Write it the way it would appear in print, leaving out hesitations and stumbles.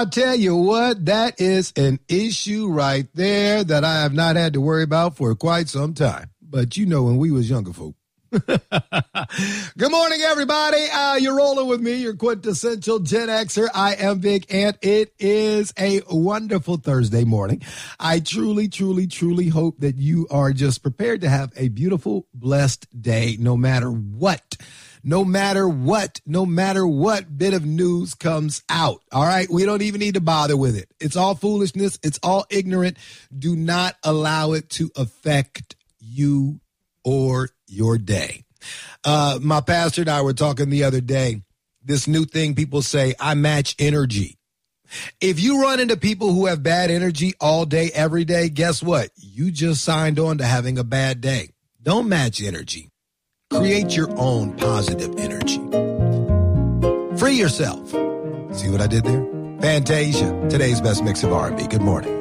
I'll tell you what, that is an issue right there that I have not had to worry about for quite some time. But you know, when we was younger folk. Good morning, everybody. You're rolling with me, your quintessential Gen Xer. I am Vic, and it is a wonderful Thursday morning. I truly, truly, truly hope that you are just prepared to have a beautiful, blessed day, no matter what bit of news comes out. All right. We don't even need to bother with it. It's all foolishness. It's all ignorant. Do not allow it to affect you or your day. My pastor and I were talking the other day, this new thing people say, I match energy. If you run into people who have bad energy all day, every day, guess what? You just signed on to having a bad day. Don't match energy. Create your own positive energy. Free yourself. See what I did there? Fantasia, today's best mix of R&B. Good morning.